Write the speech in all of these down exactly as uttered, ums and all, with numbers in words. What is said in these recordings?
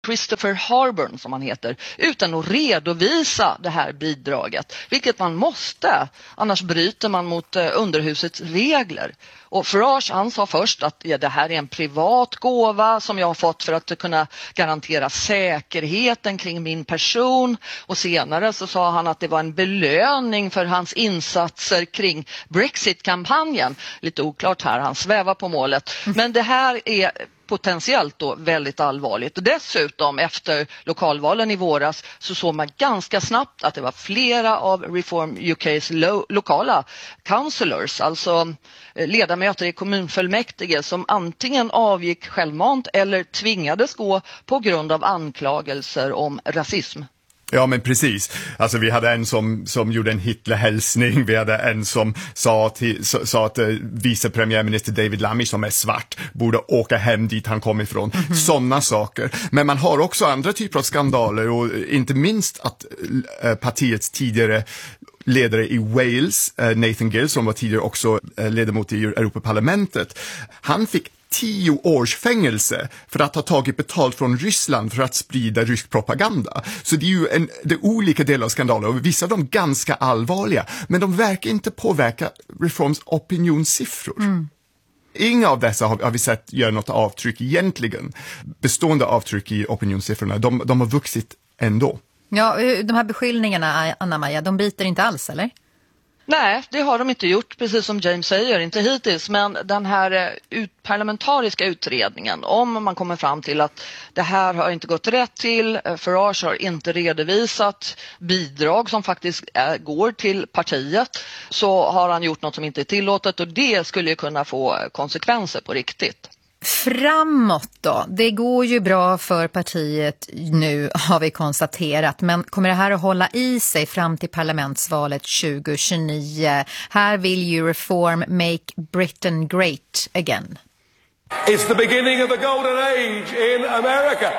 Christopher Harburn som han heter, utan att redovisa det här bidraget, vilket man måste, annars bryter man mot underhusets regler. Och Farage, han sa först att ja, det här är en privat gåva som jag har fått för att kunna garantera säkerheten kring min person, och senare så sa han att det var en belöning för hans insatser kring Brexit-kampanjen. Lite oklart här, han svävar på målet. Men det här är potentiellt då väldigt allvarligt. Och dessutom efter lokalvalen i våras så såg man ganska snabbt att det var flera av Reform U K:s lo- lokala councillors, alltså ledamöter i kommunfullmäktige, som antingen avgick självmant eller tvingades gå på grund av anklagelser om rasism. Ja, men precis. Alltså vi hade en som, som gjorde en Hitlerhälsning. Vi hade en som sa, till, sa, sa att uh, vicepremiärminister David Lammy, som är svart, borde åka hem dit han kom ifrån. Mm-hmm. Sådana saker. Men man har också andra typer av skandaler, och inte minst att uh, partiets tidigare ledare i Wales, uh, Nathan Gill, som var tidigare också uh, ledamot i Europaparlamentet, han fick tio års fängelse för att ha tagit betalt från Ryssland för att sprida rysk propaganda. Så det är ju en, det är olika delar av skandaler, och vissa av dem ganska allvarliga, men de verkar inte påverka Reforms opinionssiffror. Mm. Inga av dessa har, har vi sett göra något avtryck egentligen. Bestående avtryck i opinionssiffrorna, de, de har vuxit ändå. Ja, de här beskyllningarna, Anna-Maja, de biter inte alls, eller? Nej, det har de inte gjort, precis som James säger, inte hittills. Men den här ut, parlamentariska utredningen, om man kommer fram till att det här har inte gått rätt till, Farage har inte redovisat bidrag som faktiskt är, går till partiet, så har han gjort något som inte är tillåtet, och det skulle ju kunna få konsekvenser på riktigt. Framåt då, det går ju bra för partiet nu, har vi konstaterat, men kommer det här att hålla i sig fram till parlamentsvalet tjugo tjugonio? Här vill ju Reform make Britain great again. It's the beginning of a golden age in America.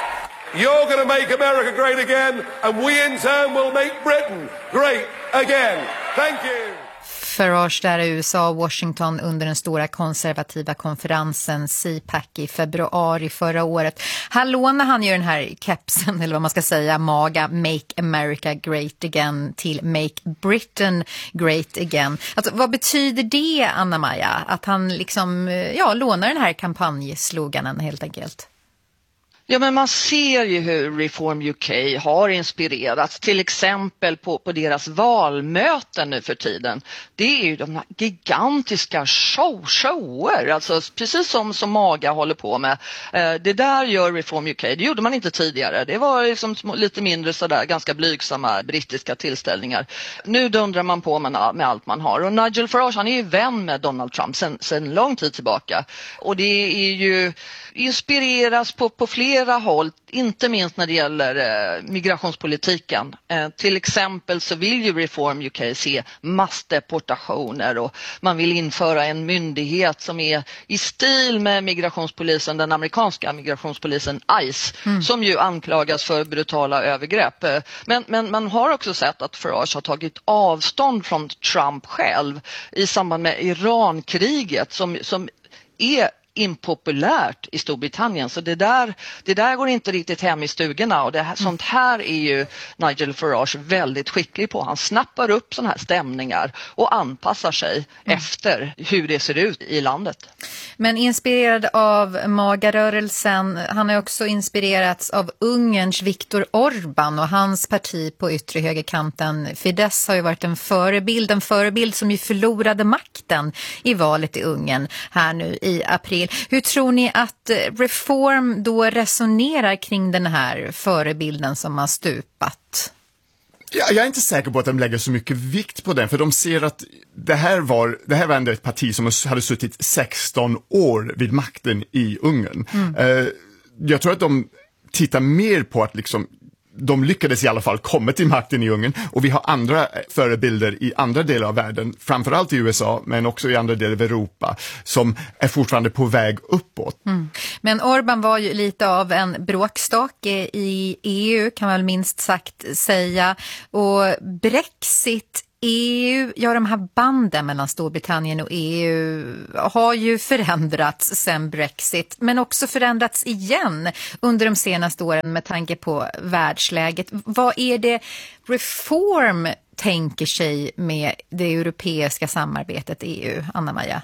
You're going to make America great again, and we in turn will make Britain great again. Thank you. Farage där i U S A och Washington under den stora konservativa konferensen C PAC i februari förra året. Här lånar han ju den här kepsen, eller vad man ska säga, MAGA, Make America Great Again, till Make Britain Great Again. Alltså, vad betyder det, Anna-Maja? Att han liksom, ja, lånar den här kampanjsloganen helt enkelt? Ja, men man ser ju hur Reform U K har inspirerats, till exempel på, på deras valmöten nu för tiden. Det är ju de här gigantiska show, shower, alltså precis som, som MAGA håller på med. Eh, det där gör Reform U K, det gjorde man inte tidigare. Det var liksom lite mindre sådär, ganska blygsamma brittiska tillställningar. Nu dundrar man på med, med allt man har. Och Nigel Farage, han är ju vän med Donald Trump sedan, sedan lång tid tillbaka. Och det är ju inspireras på, på flera håll, inte minst när det gäller eh, migrationspolitiken. Eh, till exempel så vill ju Reform U K se massdeportationer, och man vill införa en myndighet som är i stil med migrationspolisen, den amerikanska migrationspolisen ICE, mm. som ju anklagas för brutala övergrepp. Eh, men, men man har också sett att Farage har tagit avstånd från Trump själv i samband med Irankriget, som, som är impopulärt i Storbritannien, så det där, det där går inte riktigt hem i stugorna, och det här, sånt här är ju Nigel Farage väldigt skicklig på. Han snappar upp såna här stämningar och anpassar sig mm. efter hur det ser ut i landet. Men inspirerad av MAGA-rörelsen, han har också inspirerats av Ungerns Viktor Orbán och hans parti på yttre högerkanten. Fidesz har ju varit en förebild, en förebild som ju förlorade makten i valet i Ungern här nu i april. Hur tror ni att Reform då resonerar kring den här förebilden som har stupat? Ja, jag är inte säker på att de lägger så mycket vikt på den, för de ser att det här var, det här var ändå ett parti som hade suttit sexton år vid makten i Ungern. Mm. Uh, jag tror att de tittar mer på att liksom de lyckades i alla fall komma till makten i Ungern, och vi har andra förebilder i andra delar av världen, framförallt i U S A men också i andra delar av Europa, som är fortfarande på väg uppåt. Mm. Men Orbán var ju lite av en bråkstake i E U, kan man minst sagt säga, och Brexit E U, ja de här banden mellan Storbritannien och E U har ju förändrats sedan Brexit, men också förändrats igen under de senaste åren med tanke på världsläget. Vad är det Reform tänker sig med det europeiska samarbetet E U, Anna-Maja?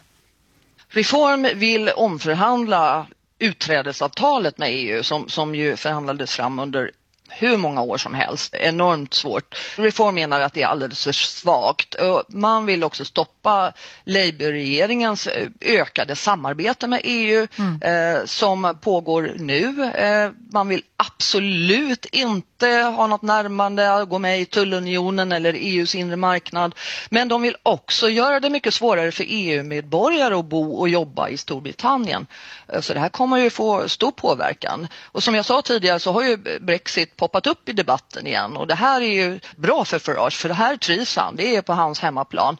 Reform vill omförhandla utträdesavtalet med E U som, som ju förhandlades fram under hur många år som helst. Enormt svårt. Reform menar att det är alldeles för svagt. Man vill också stoppa Labour-regeringens ökade samarbete med E U mm. eh, som pågår nu. Eh, man vill absolut inte ha något närmande att gå med i tullunionen eller E U:s inre marknad. Men de vill också göra det mycket svårare för E U-medborgare att bo och jobba i Storbritannien. Eh, så det här kommer ju få stor påverkan. Och som jag sa tidigare så har ju Brexit poppat upp i debatten igen och det här är ju bra för Farage för det här trivs han, det är på hans hemmaplan.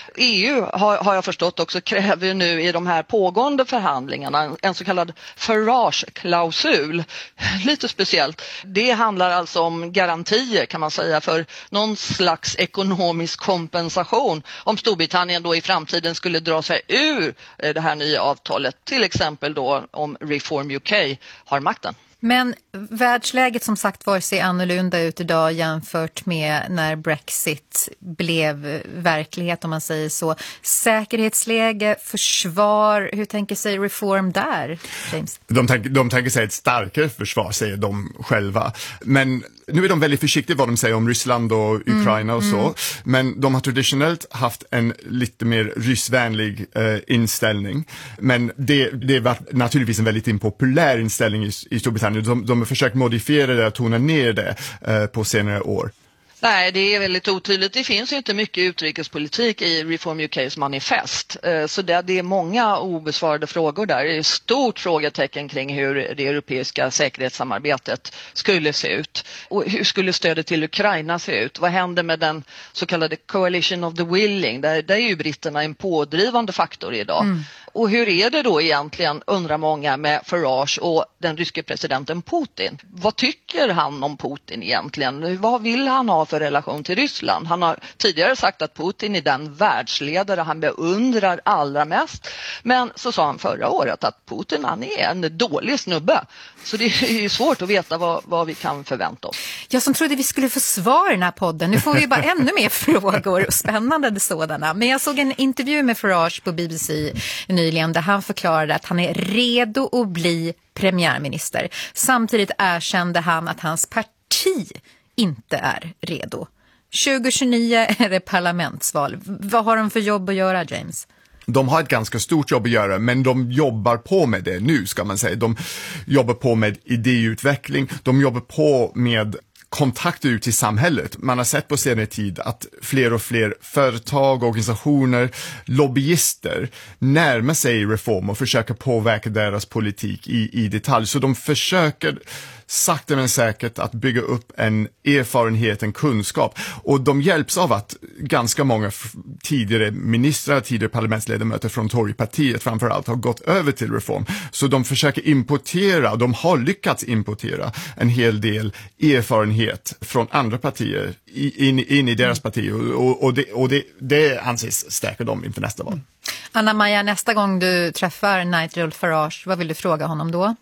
E U har, har jag förstått också kräver nu i de här pågående förhandlingarna en, en så kallad Farage-klausul. Lite speciellt. Det handlar alltså om garantier kan man säga för någon slags ekonomisk kompensation om Storbritannien då i framtiden skulle dra sig ur det här nya avtalet, till exempel då om Reform U K har makten. Men världsläget som sagt var ser annorlunda ut idag jämfört med när Brexit blev verklighet om man säger så. Säkerhetsläge, försvar, hur tänker sig Reform där, James? De, tänk, de tänker sig ett starkare försvar, säger de själva. Men nu är de väldigt försiktiga vad de säger om Ryssland och Ukraina mm, och så. Mm. Men de har traditionellt haft en lite mer ryssvänlig eh, inställning. Men det, det var naturligtvis en väldigt impopulär inställning i, i Storbritannien. De, de har försökt modifiera det och tona ner det eh, på senare år. Nej, det är väldigt otydligt. Det finns ju inte mycket utrikespolitik i Reform U K:s manifest. Så det är många obesvarade frågor där. Det är ett stort frågetecken kring hur det europeiska säkerhetssamarbetet skulle se ut. Och hur skulle stödet till Ukraina se ut? Vad händer med den så kallade Coalition of the Willing? Där, där är ju britterna en pådrivande faktor idag. Mm. Och hur är det då egentligen, undrar många, med Farage och den ryske presidenten Putin? Vad tycker han om Putin egentligen? Vad vill han ha för relation till Ryssland? Han har tidigare sagt att Putin är den världsledare han beundrar allra mest. Men så sa han förra året att Putin han är en dålig snubbe. Så det är ju svårt att veta vad, vad vi kan förvänta oss. Jag som trodde vi skulle få svar i den här podden. Nu får vi bara ännu mer frågor, spännande sådana. Men jag såg en intervju med Farage på B B C nyligen där han förklarade att han är redo att bli premiärminister. Samtidigt erkände han att hans parti inte är redo. tjugo tjugonio är det parlamentsval. Vad har de för jobb att göra, James? De har ett ganska stort jobb att göra, men de jobbar på med det nu, ska man säga. De jobbar på med idéutveckling, de jobbar på med kontakter ut i samhället. Man har sett på senare tid att fler och fler företag, organisationer, lobbyister närmar sig Reform och försöker påverka deras politik i, i detalj. Så de försöker sakta men säkert att bygga upp en erfarenhet, en kunskap. Och de hjälps av att ganska många f- tidigare ministrar, tidigare parlamentsledamöter från Torypartiet framförallt har gått över till Reform. Så de försöker importera, de har lyckats importera en hel del erfarenhet från andra partier in, in i deras parti. Och, och, det, och det, det anses stärka dem inför nästa val. Anna-Maja, nästa gång du träffar Nigel Farage, vad vill du fråga honom då?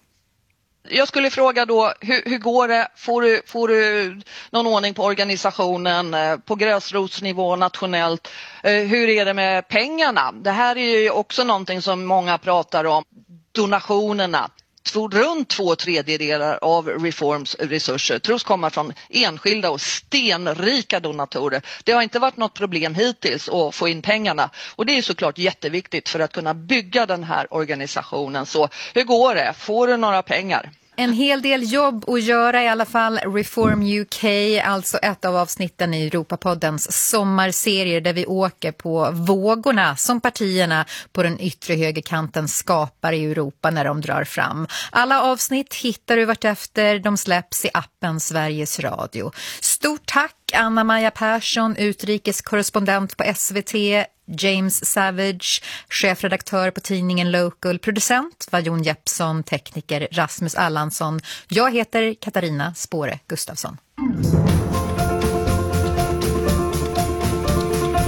Jag skulle fråga då, hur, hur går det? Får du, får du någon ordning på organisationen på gräsrotsnivå, nationellt? Hur är det med pengarna? Det här är ju också någonting som många pratar om. Donationerna. Två, runt två tredjedelar av Reforms resurser tros komma från enskilda och stenrika donatorer. Det har inte varit något problem hittills att få in pengarna. Och det är såklart jätteviktigt för att kunna bygga den här organisationen. Så hur går det? Får du några pengar? En hel del jobb att göra i alla fall. Reform U K, alltså ett av avsnitten i Europapoddens sommarserier där vi åker på vågorna som partierna på den yttre högerkanten skapar i Europa när de drar fram. Alla avsnitt hittar du vartefter. De släpps i appen Sveriges Radio. Stort tack Anna-Maja Persson, utrikeskorrespondent på S V T, James Savage, chefredaktör på tidningen Local, producent var Jon Jeppsson, tekniker Rasmus Allansson. Jag heter Katarina Spåre Gustafsson.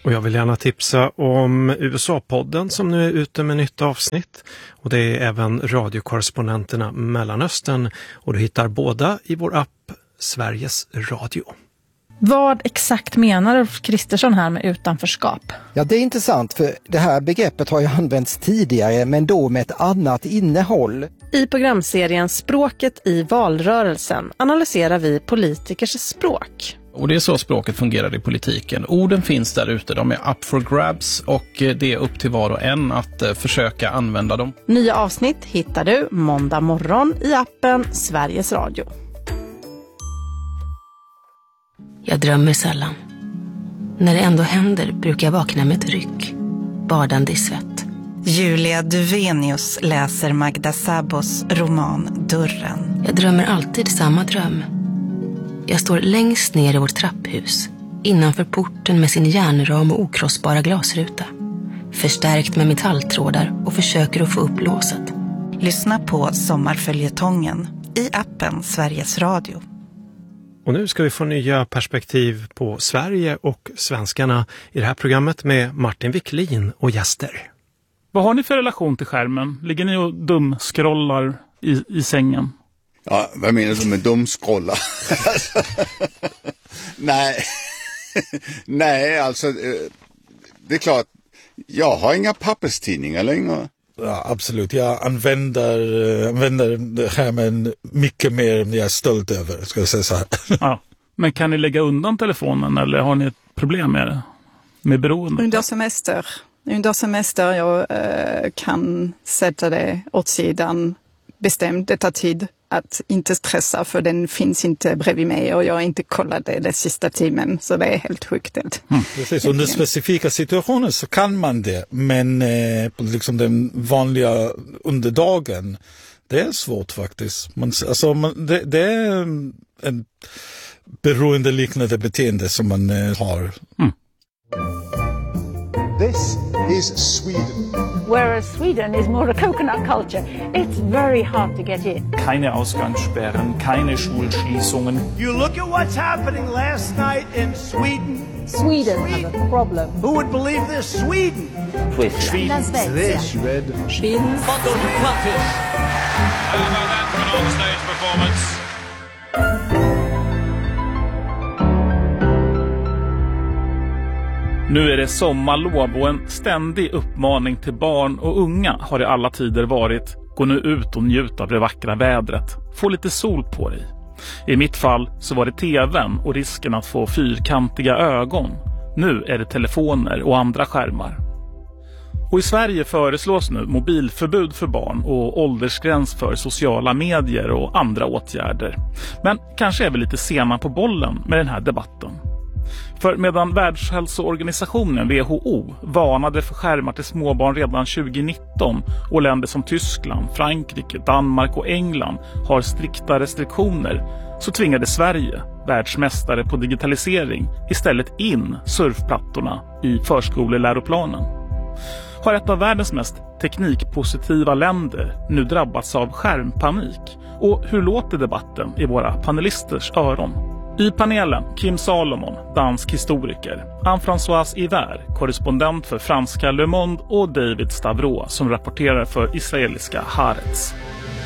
Och jag vill gärna tipsa om U S A-podden som nu är ute med nytt avsnitt. Och det är även radiokorrespondenterna Mellanöstern. Och du hittar båda i vår app Sveriges Radio. Vad exakt menar Ulf Kristersson här med utanförskap? Ja, det är intressant för det här begreppet har ju använts tidigare men då med ett annat innehåll. I programserien Språket i valrörelsen analyserar vi politikers språk. Och det är så språket fungerar i politiken. Orden finns där ute, de är up for grabs och det är upp till var och en att försöka använda dem. Nya avsnitt hittar du måndag morgon i appen Sveriges Radio. Jag drömmer sällan. När det ändå händer brukar jag vakna med ett ryck, badande i svett. Julia Duvenius läser Magda Sabos roman Dörren. Jag drömmer alltid samma dröm. Jag står längst ner i vårt trapphus, innanför porten med sin järnram och okrossbara glasruta. Förstärkt med metalltrådar och försöker att få upp låset. Lyssna på Sommarföljetongen i appen Sveriges Radio. Och nu ska vi få nya perspektiv på Sverige och svenskarna i det här programmet med Martin Wiklin och gäster. Vad har ni för relation till skärmen? Ligger ni och dumskrollar i, i sängen? Ja, vad menar du med dumskrollar? Nej, nej, alltså det är klart, jag har inga papperstidningar längre. Ja, absolut. Jag använder, använder skärmen mycket mer än jag är stolt över, ska jag säga så här. Ja. Men kan ni lägga undan telefonen eller har ni ett problem med det? Med beroende? Under semester. Under semester jag eh, kan sätta det åt sidan bestämt. Det tar tid att inte stressa för den finns inte bredvid mig och jag har inte kollat det den sista timmen så det är helt sjukt. Mm. Precis, under specifika situationer så kan man det men eh, på liksom den vanliga underdagen det är svårt faktiskt. Man, alltså, man, det, det är en beroendeliknande beteende som man eh, har. Mm. This is Sweden. Whereas Sweden is more a coconut culture. It's very hard to get in. Keine Ausgangssperren, keine Schulschließungen. You look at what's happening last night in Sweden. Sweden, Sweden. have a problem. Who would believe this? Sweden. Sweden. This red. Sweden. Fantastiskt. How about that for an on-stage performance? Nu är det sommarlov och en ständig uppmaning till barn och unga har i alla tider varit: gå nu ut och njut av det vackra vädret. Få lite sol på dig. I mitt fall så var det tvn och risken att få fyrkantiga ögon. Nu är det telefoner och andra skärmar. Och i Sverige föreslås nu mobilförbud för barn och åldersgräns för sociala medier och andra åtgärder. Men kanske är vi lite sena på bollen med den här debatten. För medan Världshälsoorganisationen W H O varnade för skärmar till småbarn redan tjugonitton och länder som Tyskland, Frankrike, Danmark och England har strikta restriktioner så tvingade Sverige, världsmästare på digitalisering, istället in surfplattorna i förskoleläroplanen. Har ett av världens mest teknikpositiva länder nu drabbats av skärmpanik? Och hur låter debatten i våra panelisters öron? I panelen Kim Salomon, dansk historiker, Anne-Françoise Hiver, korrespondent för franska Le Monde och David Stavro som rapporterar för israeliska Haaretz.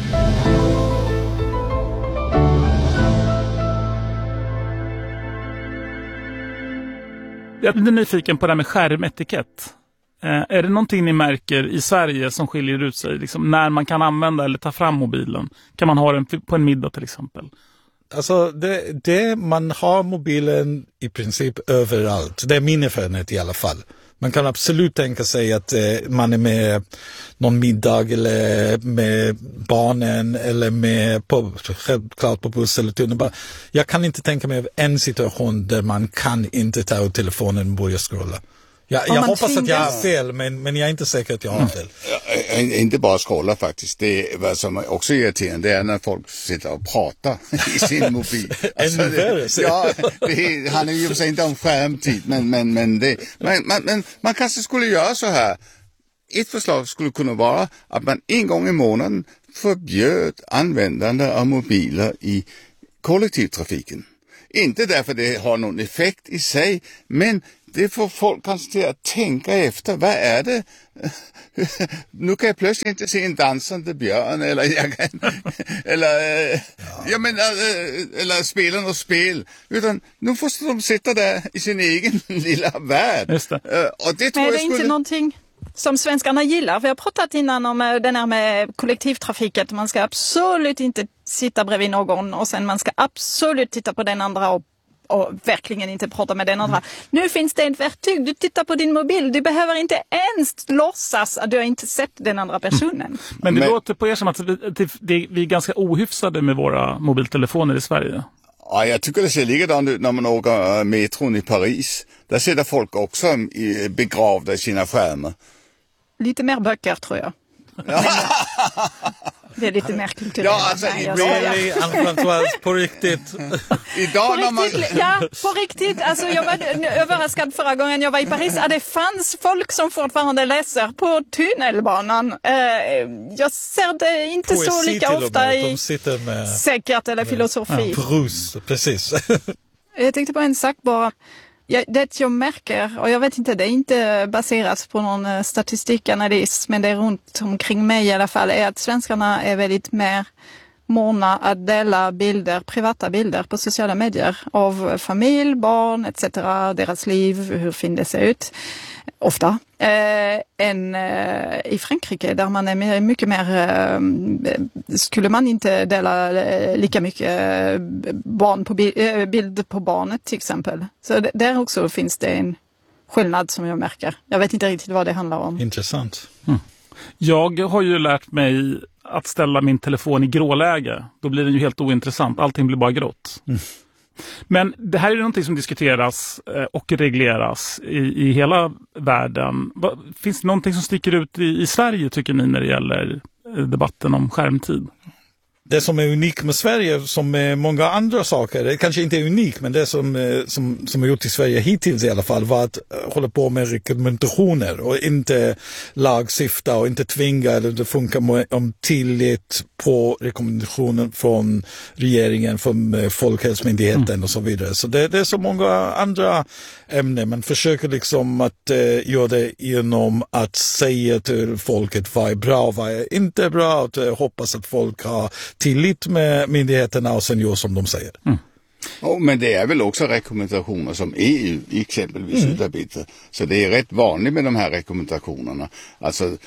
Jag är lite nyfiken på det här med skärmetikett. Eh, är det någonting ni märker i Sverige som skiljer ut sig? Liksom, när man kan använda eller ta fram mobilen? Kan man ha den på en middag till exempel? Alltså det, det, man har mobilen i princip överallt. Det är min erfarenhet i alla fall. Man kan absolut tänka sig att eh, man är med någon middag eller med barnen eller med på, självklart på buss eller tunnelbana. Jag kan inte tänka mig en situation där man kan inte ta ut telefonen och börja scrolla. Jag, jag hoppas tvingas... att jag har fel, men, men jag är inte säker att jag har fel. Ja, inte bara scrolla faktiskt. Det är, vad som också är irriterande, det är när folk sitter och pratar i sin mobil. Alltså, det, ja, det handlar ju för sig inte om skärmtid, men, men, men, det, men, men, men man kanske skulle göra så här. Ett förslag skulle kunna vara att man en gång i månaden förbjöd användande av mobiler i kollektivtrafiken. Inte därför det har någon effekt i sig, men det får folk kanske till att tänka efter. Vad är det? Nu kan jag plötsligt inte se en dansande björn eller jag kan, eller ja. Ja, men, eller spela något spel, utan nu får de sitta där i sin egen lilla värld. Just det. Och det tror men är det jag skulle... inte någonting som svenskarna gillar? Vi har pratat innan om den här med kollektivtrafiken. Man ska absolut inte sitta bredvid någon och sen man ska absolut titta på den andra och och verkligen inte prata med den andra. Mm. Nu finns det ett verktyg. Du tittar på din mobil. Du behöver inte ens låtsas att du har inte sett den andra personen. Mm. Men det Men... låter på er som att vi, det, det, vi är ganska ohyfsade med våra mobiltelefoner i Sverige. Ja, jag tycker det ser likadant ut när man åker metron i Paris. Där sitter folk också begravda i sina skärmar. Lite mer böcker tror jag. Ja. Det är lite mer kulturellt. Ja, alltså, Nej, really, Anne-Françoise, på riktigt. Idag på när man... riktigt, ja, på riktigt. Alltså, jag var överraskad förra gången jag var i Paris. Att det fanns folk som fortfarande läser på tunnelbanan. Jag ser det inte Poesi så lika ofta i med, säkert eller filosofi. Ja, Proust, precis. Jag tänkte på en sak bara. Ja, det jag märker, och jag vet inte, det är inte baserat på någon statistikanalys, men det är runt omkring mig i alla fall, är att svenskarna är väldigt mer måna att dela bilder, privata bilder på sociala medier av familj, barn et cetera, deras liv, hur fint det ser ut, ofta, eh, än eh, i Frankrike där man är mer, mycket mer, eh, skulle man inte dela lika mycket barn på bi- eh, bild på barnet till exempel. Så d- där också finns det en skillnad som jag märker. Jag vet inte riktigt vad det handlar om. Intressant. Mm. Jag har ju lärt mig att ställa min telefon i gråläge. Då blir den ju helt ointressant. Allting blir bara grått. Mm. Men det här är någonting som diskuteras och regleras i, i hela världen. Finns det någonting som sticker ut i, i Sverige tycker ni när det gäller debatten om skärmtid? Det som är unikt med Sverige, som med många andra saker, det kanske inte är unikt, men det som, som, som är gjort i Sverige hittills i alla fall, var att hålla på med rekommendationer och inte lagstifta och inte tvinga, eller det funkar om tillit på rekommendationer från regeringen, från Folkhälsomyndigheten mm. och så vidare. Så det, det är så många andra ämnen, man försöker liksom att eh, göra det genom att säga till folket vad är bra, vad är inte bra, och eh, hoppas att folk har tillit med myndigheterna och sen gör som de säger. Mm. Oh, men det är väl också rekommendationer som E U exempelvis mm. utarbetar. Så det är rätt vanligt med de här rekommendationerna. Alltså,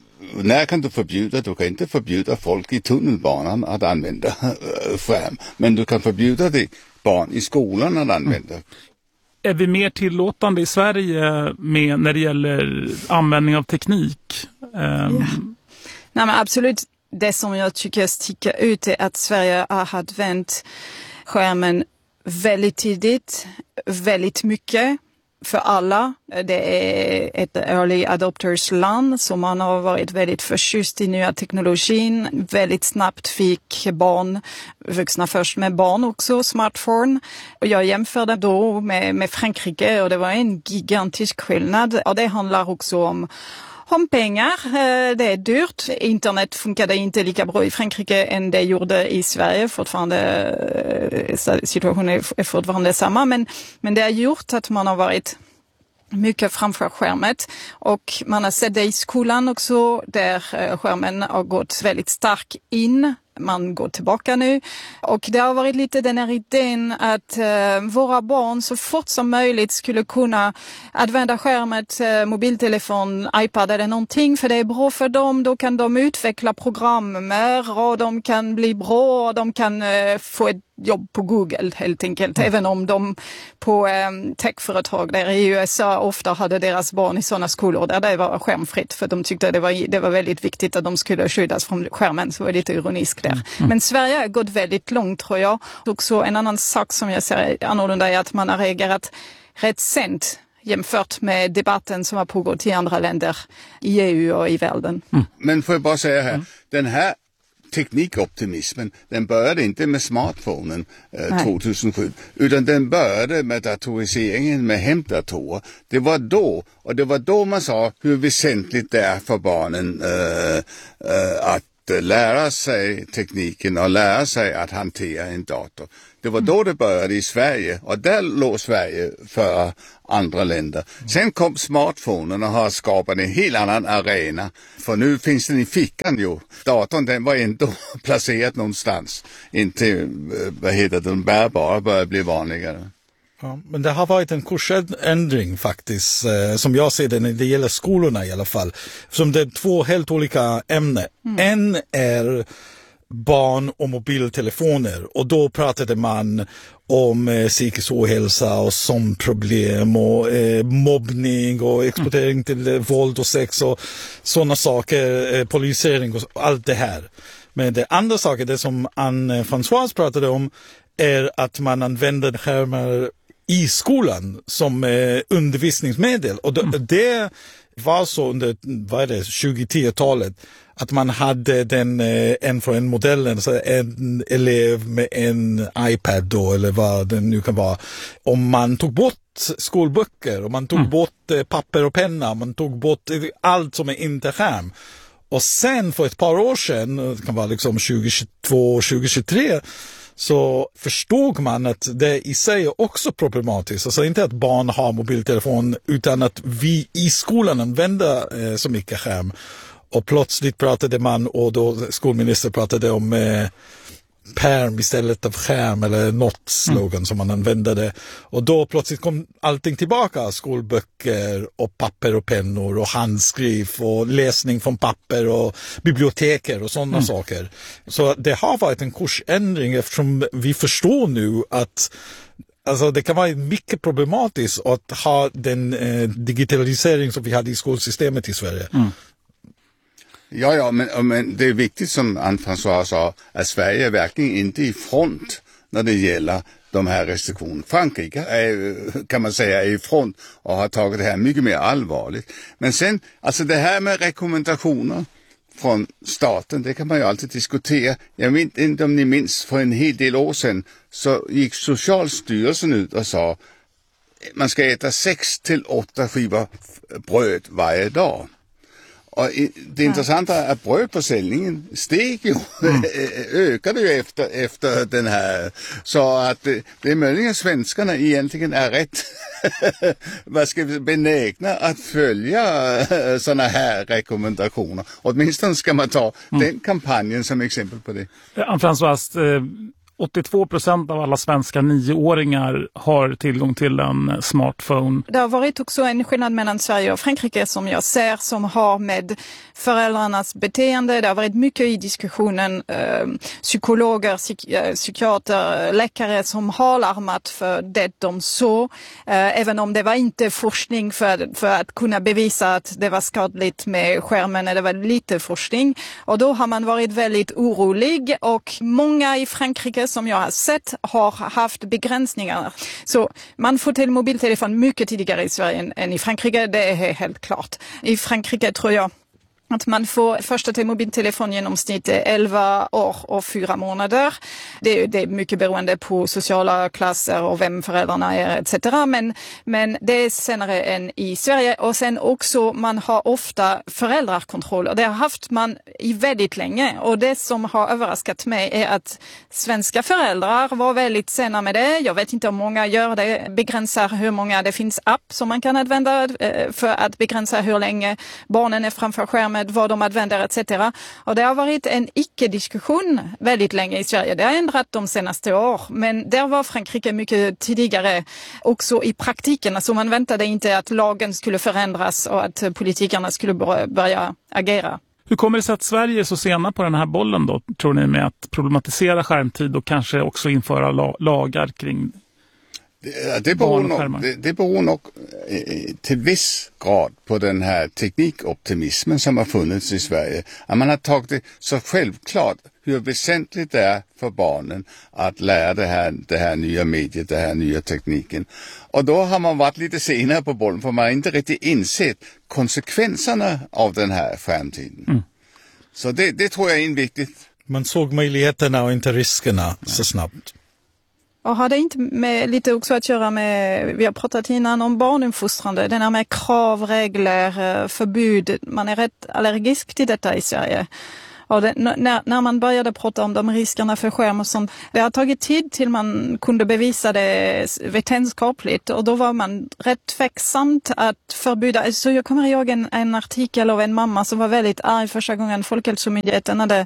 när kan du förbjuda? Du kan inte förbjuda folk i tunnelbanan att använda äh, skärm. Men du kan förbjuda det barn i skolan att använda. Mm. Är vi mer tillåtande i Sverige med när det gäller användning av teknik? Um... Ja. Nej, men absolut. Det som jag tycker sticker ut är att Sverige har använt skärmen väldigt tidigt, väldigt mycket för alla. Det är ett early adopters land som man har varit väldigt förtjust i nya teknologin. Väldigt snabbt fick barn, vuxna först med barn också, smartphone. Och jag jämförde då med, med Frankrike och det var en gigantisk skillnad. Och det handlar också om om pengar. Det är dyrt. Internet funkade inte lika bra i Frankrike än det gjorde i Sverige. Fortfarande, situationen är fortfarande samma. Men, men det har gjort att man har varit mycket framför skärmet. Och man har sett det i skolan också, där skärmen har gått väldigt starkt in. Man går tillbaka nu. Och det har varit lite den här idén att eh, våra barn så fort som möjligt skulle kunna använda skärmet, eh, mobiltelefon, iPad eller någonting. För det är bra för dem. Då kan de utveckla programmer och de kan bli bra och de kan eh, få ett jobb på Google helt enkelt. Mm. Även om de på eh, techföretag där i U S A ofta hade deras barn i sådana skolor där det var skärmfritt. För de tyckte det var, det var väldigt viktigt att de skulle skyddas från skärmen. Så var det lite ironisk där. Mm. Men Sverige har gått väldigt långt tror jag. Också en annan sak som jag ser annorlunda är att man har reagerat rätt sent jämfört med debatten som har pågått i andra länder i E U och i världen. Mm. Men får jag bara säga här, mm. den här teknikoptimismen, den började inte med smartphonen eh, tjugohundrasju, utan den började med datoriseringen, med hemdatorer. Det var då, och det var då man sa hur väsentligt det är för barnen eh, eh, att lära sig tekniken och lära sig att hantera en dator. Det var då det började i Sverige och där låg Sverige för andra länder. Sen kom smartphonen och har skapat en helt annan arena. För nu finns den i fickan ju. Datorn den var ändå placerad någonstans. Inte, vad heter det, den bärbara börjar bli vanligare. Ja, men det har varit en kursändring faktiskt, eh, som jag ser det när det gäller skolorna i alla fall. Som det är två helt olika ämnen. Mm. En är barn och mobiltelefoner och då pratade man om eh, psykisk ohälsa och sömnproblem och eh, mobbning och exportering mm. till eh, våld och sex och sådana saker, eh, polisering och allt det här. Men det andra saker, det som Anne-Françoise pratade om, är att man använder skärmar i skolan som eh, undervisningsmedel. Och d- mm. det var så under vad är det, tjugo-tio-talet att man hade den eh, en för en modellen, så en elev med en iPad då, eller vad det nu kan vara. Om man tog bort skolböcker, och man tog mm. bort eh, papper och penna, man tog bort eh, allt som är inte skärm. Och sen för ett par år sedan, det kan vara liksom tjugohundratjugotvå tjugohundratjugotre, så förstod man att det i sig är också problematiskt. Alltså inte att barn har mobiltelefon, utan att vi i skolan använder eh, så mycket skärm. Och plötsligt pratade man, och då skolminister pratade om eh, perm istället av skärm, eller något slogan mm. som man använde det. Och då plötsligt kom allting tillbaka, skolböcker och papper och pennor och handskrift och läsning från papper och biblioteker och sådana mm. saker. Så det har varit en kursändring, eftersom vi förstår nu att alltså det kan vara mycket problematiskt att ha den eh, digitalisering som vi hade i skolsystemet i Sverige. Mm. Ja, ja, men, men det är viktigt som Anne-Françoise sa, att Sverige är verkligen inte i front när det gäller de här restriktionerna. Frankrike är, kan man säga, är i front och har tagit det här mycket mer allvarligt. Men sen, alltså det här med rekommendationer från staten, det kan man ju alltid diskutera. Jag vet inte om ni minns, för en hel del år sedan så gick Socialstyrelsen ut och sa man ska äta sex till åtta skivor bröd varje dag. Och det intressanta är att brödförsäljningen steg ju, mm. ökade ju efter, efter den här. Så att det, det är möjligen svenskarna egentligen är rätt vad ska vi benägna att följa sådana här rekommendationer. Åtminstone ska man ta mm. den kampanjen som exempel på det. Anne-Françoise, åttiotvå procent av alla svenska nioåringar har tillgång till en smartphone. Det har varit också en skillnad mellan Sverige och Frankrike som jag ser, som har med föräldrarnas beteende. Det har varit mycket i diskussionen eh, psykologer, psyk- psykiater, läkare som har larmat för det de såg. Eh, även om det var inte forskning för, för att kunna bevisa att det var skadligt med skärmen, det var lite forskning. Och då har man varit väldigt orolig, och många i Frankrike som jag har sett har haft begränsningar. Så man får till mobiltelefon mycket tidigare i Sverige än i Frankrike, det är helt klart. I Frankrike tror jag att man får första till mobiltelefon genomsnitt elva år och fyra månader. Det, det är mycket beroende på sociala klasser och vem föräldrarna är et cetera. Men, men det är senare än i Sverige. Och sen också, man har ofta föräldrarkontroll. Och det har haft man i väldigt länge. Och det som har överraskat mig är att svenska föräldrar var väldigt sena med det. Jag vet inte om många gör det. Begränsar hur många, det finns app som man kan använda för att begränsa hur länge barnen är framför skärmen, vad de använder et cetera. Och det har varit en icke-diskussion väldigt länge i Sverige. Det har ändrat de senaste år, men där var Frankrike mycket tidigare också i praktiken. Alltså man väntade inte att lagen skulle förändras och att politikerna skulle börja agera. Hur kommer det sig att Sverige är så sena på den här bollen då, tror ni, med att problematisera skärmtid och kanske också införa la- lagar kring Det, det, beror nog, det, det beror nog eh, till viss grad på den här teknikoptimismen som har funnits i Sverige. Att man har tagit det så självklart hur väsentligt det är för barnen att lära det här, det här nya mediet, det här nya tekniken. Och då har man varit lite senare på bollen, för man har inte riktigt insett konsekvenserna av den här framtiden. Mm. Så det, det tror jag är viktigt. Man såg möjligheterna och inte riskerna så snabbt. Och har det inte med, lite också att göra med, vi har pratat innan om barnuppfostrande, den här med krav, regler, förbud. Man är rätt allergisk till detta i Sverige. Och det, när, när man började prata om de riskerna för skärm och sånt, det har tagit tid till man kunde bevisa det vetenskapligt, och då var man rätt tveksamt att förbjuda. Så jag kommer ihåg en, en artikel av en mamma som var väldigt arg första gången Folkhälsomyndigheten hade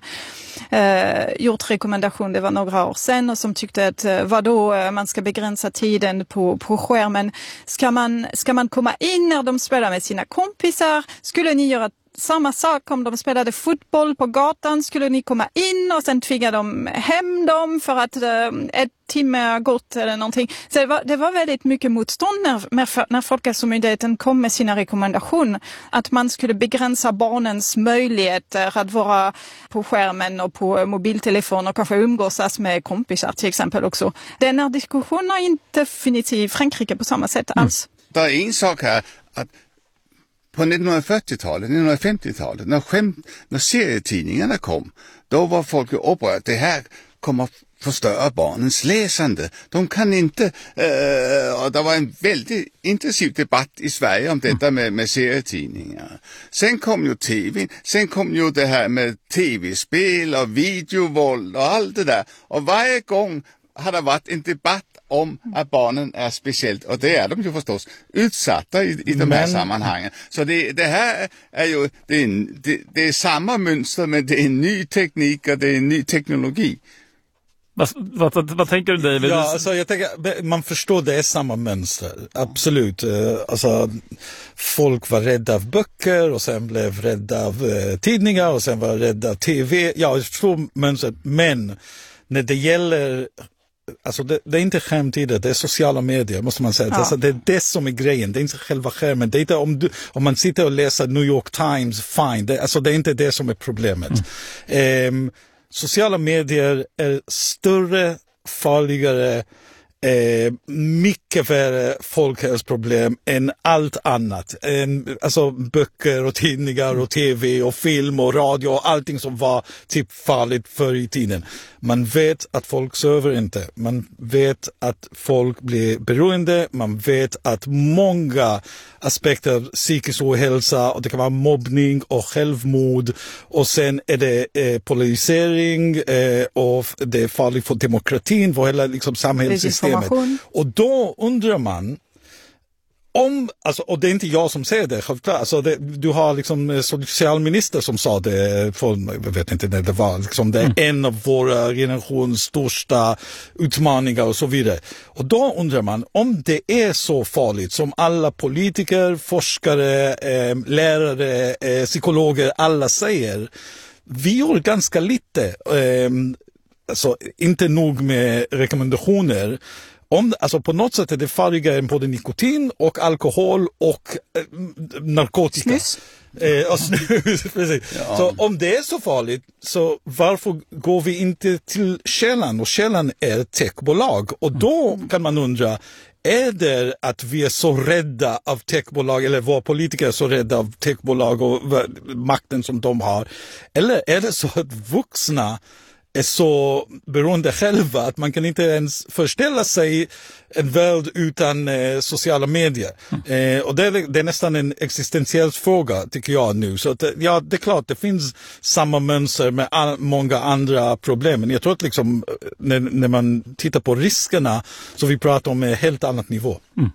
eh, gjort rekommendation, det var några år sedan, och som tyckte att eh, vadå, man ska begränsa tiden på, på skärmen. Ska man, ska man komma in när de spelar med sina kompisar? Skulle ni göra samma sak om de spelade fotboll på gatan? Skulle ni komma in och sen tvinga dem hem dem för att eh, ett timme har gått eller någonting? Så det var, det var väldigt mycket motstånd när, när, när Folkhälsomyndigheten kom med sina rekommendationer. Att man skulle begränsa barnens möjligheter att vara på skärmen och på mobiltelefon och kanske umgås med kompisar till exempel också. Den här diskussionen har inte funnits i Frankrike på samma sätt alls. Mm. Det är en sak här att på nittonhundrafyrtiotalet, nittonhundrafemtiotalet, när, skämt, när serietidningarna kom, då var folk upprörda. Det här kommer att förstöra barnens läsande. De kan inte, eh, och det var en väldigt intensiv debatt i Sverige om detta med, med serietidningar. Sen kom ju tv, sen kom ju det här med tv-spel och videovåld och allt det där. Och varje gång har det varit en debatt om att barnen är speciellt, och det är de ju förstås, utsatta i, i de men... här sammanhangen. Så det, det här är ju, det är, det, det är samma mönster, men det är en ny teknik och det är en ny teknologi. Vad, vad, vad tänker du, David? Ja, alltså, jag tänker, man förstår det är samma mönster, absolut. Alltså, folk var rädda av böcker och sen blev rädda av eh, tidningar och sen var rädda av tv. Ja, jag förstår mönstret, men när det gäller, alltså det, det är inte skärmtider, det är sociala medier, måste man säga. Ja. Alltså det är det som är grejen, det är inte själva skärmen. Det är inte om, du, om man sitter och läser New York Times, fine. Det, alltså det är inte det som är problemet. Mm. Um, sociala medier är större, farligare, Eh, mycket värre folkhälsoproblem än allt annat. Eh, alltså böcker och tidningar och tv och film och radio och allting som var typ farligt förr i tiden. Man vet att folk söver inte. Man vet att folk blir beroende. Man vet att många aspekter av psykisk ohälsa, och det kan vara mobbning och självmord, och sen är det eh, polarisering eh, och det är farligt för demokratin, för hela liksom, samhällssystemet. Och då undrar man om, alltså, och det är inte jag som säger det, självklart. Alltså det, du har liksom socialminister som sa det, för, jag vet inte när det var, liksom, det är mm. en av våra generations största utmaningar och så vidare. Och då undrar man om det är så farligt som alla politiker, forskare, eh, lärare, eh, psykologer, alla säger. Vi gör ganska lite, eh, alltså inte nog med rekommendationer. Om, alltså på något sätt är det farligare än både nikotin och alkohol och eh, narkotika. Snus. Eh, och snus, precis. Ja. Så om det är så farligt, så varför går vi inte till källan? Och källan är techbolag. Och då kan man undra, är det att vi är så rädda av techbolag, eller våra politiker är så rädda av techbolag och makten som de har? Eller är det så att vuxna är så beroende själva att man kan inte ens föreställa sig en värld utan eh, sociala medier. Mm. Eh, och det är, det är nästan en existentiell fråga, tycker jag nu. Så att, ja, det är klart, det finns samma mönster med all, många andra problem. Men jag tror att liksom, när, när man tittar på riskerna, så vi pratar om en helt annat nivå. Mm.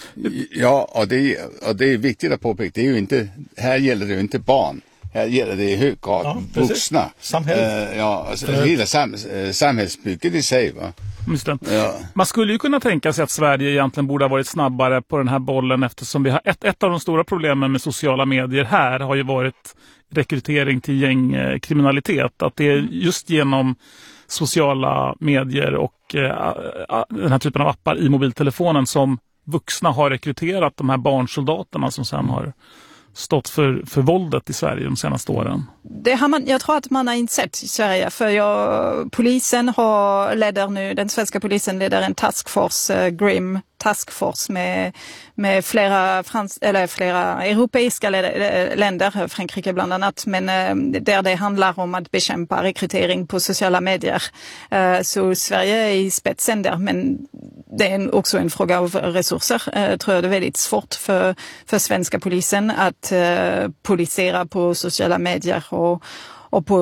Ja, och det, och det är viktigt att påpeka. Det är ju inte, här gäller det ju inte barn. Här gäller det i hög grad ja, vuxna. Samhället. Uh, ja, alltså, hela sam, uh, samhällsbygget i sig. Va? Just det. Ja. Man skulle ju kunna tänka sig att Sverige egentligen borde ha varit snabbare på den här bollen, eftersom vi har ett, ett av de stora problemen med sociala medier här har ju varit rekrytering till gängkriminalitet. Att det är just genom sociala medier och uh, den här typen av appar i mobiltelefonen som vuxna har rekryterat de här barnsoldaterna som sen har stått för, för våldet i Sverige de senaste åren. Det har man, jag tror att man har insett i Sverige, för jag, polisen har leder nu, den svenska polisen leder en taskforce, uh, Grim taskforce med, med flera, frans, eller flera europeiska länder, Frankrike bland annat, men uh, där det handlar om att bekämpa rekrytering på sociala medier. Uh, så Sverige är i spetsen där, men det är också en fråga av resurser. Jag tror det är väldigt svårt för, för svenska polisen att uh, polisera på sociala medier och, och på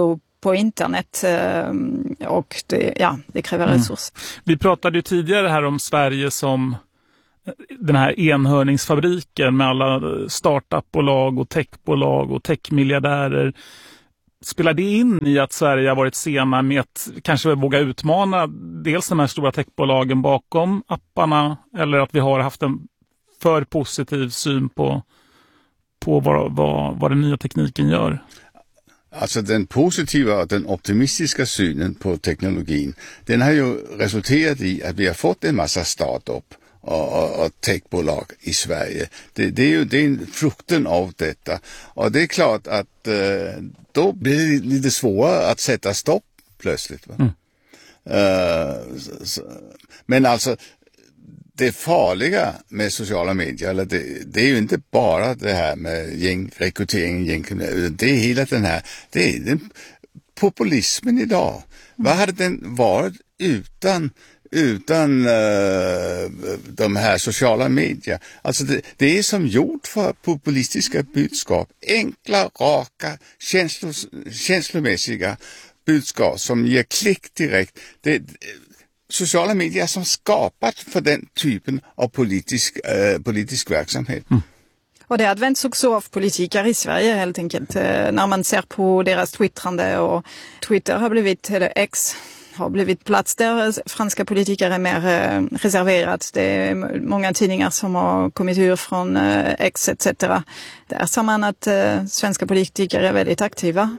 på internet och det, ja, det kräver mm. resurser. Vi pratade ju tidigare här om Sverige som den här enhörningsfabriken med alla startupbolag och techbolag och techmiljardärer. Spelar det in i att Sverige har varit sena med att kanske våga utmana dels de här stora techbolagen bakom apparna, eller att vi har haft en för positiv syn på, på vad, vad, vad den nya tekniken gör? Alltså den positiva och den optimistiska synen på teknologin, den har ju resulterat i att vi har fått en massa startup och, och, och techbolag i Sverige. Det, det är ju det är frukten av detta. Och det är klart att eh, då blir det lite svårare att sätta stopp plötsligt. Va? Mm. Uh, så, så. Men alltså det farliga med sociala medier, eller det, det är ju inte bara det här med gängrekrytering, gängkriminalitet, det är hela den här, det är den populismen idag. Mm. Vad hade den varit utan utan uh, de här sociala medier? Alltså det, det är som gjort för populistiska budskap, enkla, raka, känslos, känslomässiga budskap som ger klick direkt. Det sociala medier som skapat för den typen av politisk, eh, politisk verksamhet. Mm. Och det används också av politiker i Sverige helt enkelt. När man ser på deras twittrande, och Twitter har blivit, eller X har blivit plats där franska politiker är mer eh, reserverat. Det är många tidningar som har kommit ur från eh, X et cetera. Där ser man att eh, svenska politiker är väldigt aktiva.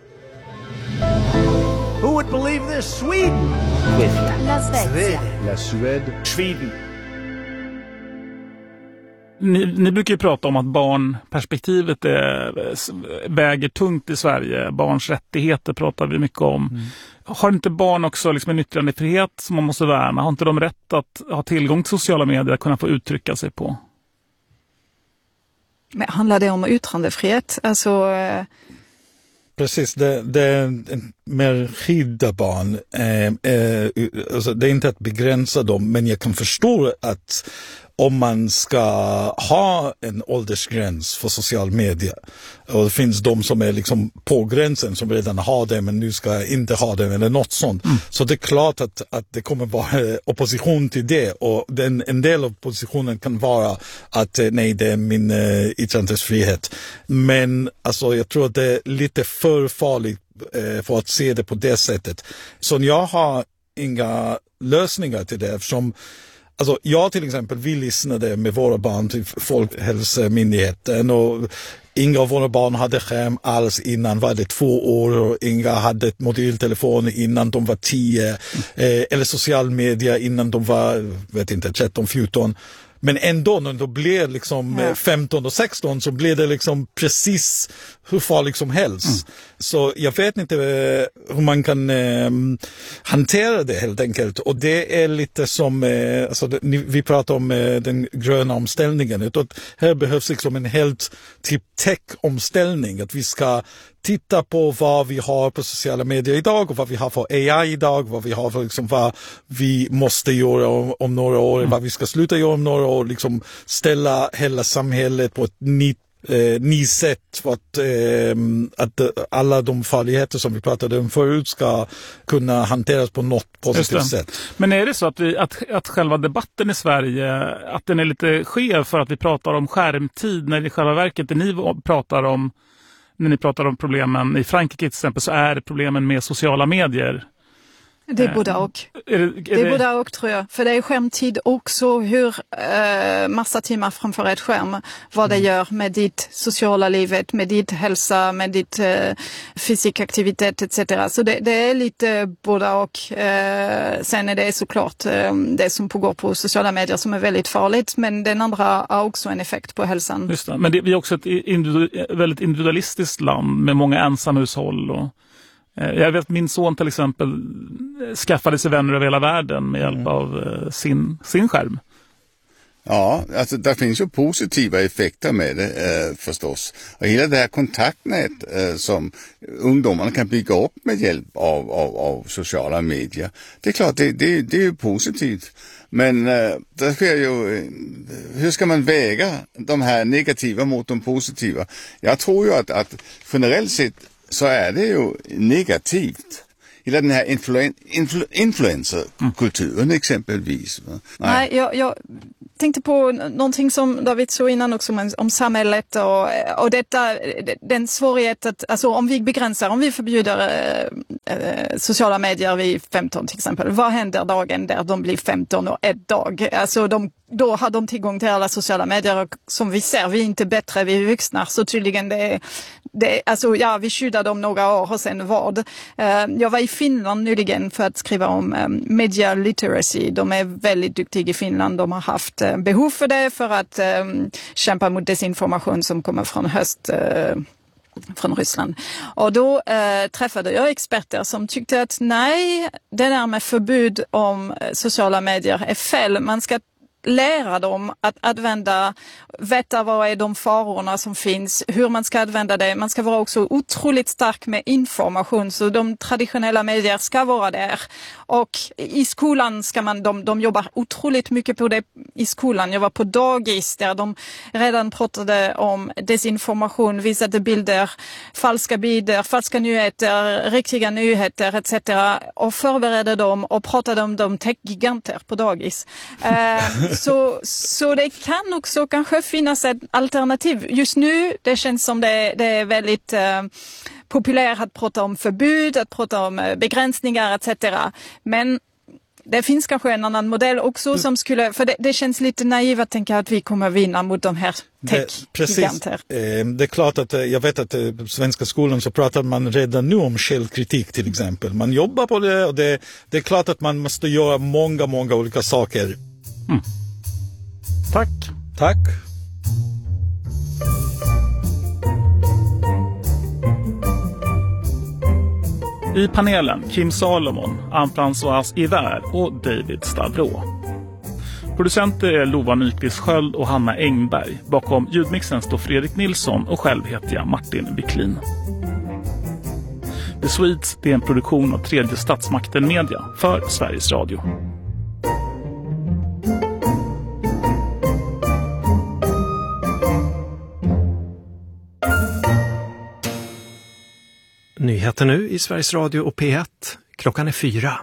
Who would believe this? Sweden! La Svezia. La Suède. Sweden. Ni, ni brukar ju prata om att barnperspektivet är, väger tungt i Sverige. Barns rättigheter pratar vi mycket om. Mm. Har inte barn också liksom en yttrandefrihet som man måste värna? Har inte de rätt att ha tillgång till sociala medier, att kunna få uttrycka sig på? Men handlar det om yttrandefrihet? Alltså... Eh... Precis, det, det är mer skydda barn. Eh, eh, alltså det är inte att begränsa dem, men jag kan förstå att om man ska ha en åldersgräns för social media, och det finns de som är liksom på gränsen som redan har det men nu ska inte ha det eller något sånt. Mm. Så det är klart att, att det kommer vara opposition till det, och den, en del av oppositionen kan vara att nej, det är min uh, yttrandefrihet. Men alltså, jag tror att det är lite för farligt uh, för att se det på det sättet. Så jag har inga lösningar till det, eftersom alltså jag till exempel, vi lyssnade med våra barn till Folkhälsomyndigheten, och inga av våra barn hade skärm alls innan var det två år, och inga hade ett mobiltelefon innan de var tio, mm. eh, eller social media innan de var, vet inte, tretton fjorton. Men ändå när de blev liksom ja. femton och sexton så blev det liksom precis hur farligt som helst. Mm. Så jag vet inte hur man kan eh, hantera det helt enkelt. Och det är lite som, eh, alltså, det, vi pratar om eh, den gröna omställningen. Utan här behövs liksom en helt typ tech-omställning. Att vi ska titta på vad vi har på sociala medier idag och vad vi har för A I idag, vad vi har för liksom, vad vi måste göra om, om några år, mm. vad vi ska sluta göra om några år, liksom ställa hela samhället på ett nytt Eh, ny sätt för att, eh, att alla de farligheter som vi pratade om förut ska kunna hanteras på något positivt sätt. Men är det så att, vi, att, att själva debatten i Sverige, att den är lite skev för att vi pratar om skärmtid, när i själva verket det ni pratar om, när ni pratar om problemen i Frankrike till exempel, så är det problemen med sociala medier? Det är både och. Är det, är det är både och, tror jag. För det är skärmtid också, hur eh, massa timmar framför ett skärm, vad det gör med ditt sociala livet, med ditt hälsa, med ditt eh, fysisk aktivitet et cetera. Så det, det är lite både och. Eh, sen är det såklart eh, det som pågår på sociala medier som är väldigt farligt, men den andra har också en effekt på hälsan. Just det. Men det, vi är också ett individu- väldigt individualistiskt land med många ensamhushåll och jag vet att min son till exempel skaffade sig vänner över hela världen med hjälp av sin, sin skärm. Ja, alltså det finns ju positiva effekter med det eh, förstås. Och hela det här kontaktnät eh, som ungdomarna kan bygga upp med hjälp av, av, av sociala medier. Det är klart, det, det, det är ju positivt. Men eh, det sker ju, eh, hur ska man väga de här negativa mot de positiva? Jag tror ju att, att generellt sett så är det ju negativt hela den här influen, influ, influencerkulturen mm. exempelvis. Va? Nej, Nej jag, jag tänkte på någonting som David sa innan också om, om samhället och, och detta, den svårighet att, alltså om vi begränsar, om vi förbjuder eh, eh, sociala medier vid femton till exempel, vad händer dagen där de blir femton och ett dag? Alltså de, då har de tillgång till alla sociala medier och som vi ser, vi är inte bättre, vi är vuxna, så tydligen det, det alltså ja, vi skyddar dem några år och sen vad. Eh, jag var i Finland nyligen för att skriva om eh, media literacy, de är väldigt duktiga i Finland, de har haft eh, behov för det för att eh, kämpa mot desinformation som kommer från höst eh, från Ryssland. Och då eh, träffade jag experter som tyckte att nej, det där med förbud om sociala medier är fel. Man ska lära dem att använda, veta vad är de farorna som finns, hur man ska använda det. Man ska vara också otroligt stark med information, så de traditionella medier ska vara där. Och i skolan ska man, de, de jobbar otroligt mycket på det i skolan. Jag var på dagis där de redan pratade om desinformation, visade bilder, falska bilder, falska nyheter, riktiga nyheter et cetera. Och förberedde dem och pratade om de techgiganter på dagis. Eh, Så, så det kan också kanske finnas ett alternativ. Just nu, det känns som det, det är väldigt eh, populärt att prata om förbud, att prata om eh, begränsningar et cetera. Men det finns kanske en annan modell också som skulle, för det, det känns lite naivt att tänka att vi kommer vinna mot de här tech-giganter. Det är klart att jag vet att på svenska skolan så pratar man redan nu om källkritik till exempel. Man jobbar på det och det, det är klart att man måste göra många, många olika saker. Mm. Tack. Tack. I panelen Kim Salomon, Anne-Françoise Hiver och David Stavro. Producenter är Lova Nyqvist Sköld och Hanna Engberg. Bakom ljudmixen står Fredrik Nilsson och själv heter jag Martin Wiklin. The Swedes är en produktion av Tredje Statsmakten Media för Sveriges Radio. Nyheter nu i Sveriges Radio och P ett. Klockan är fyra.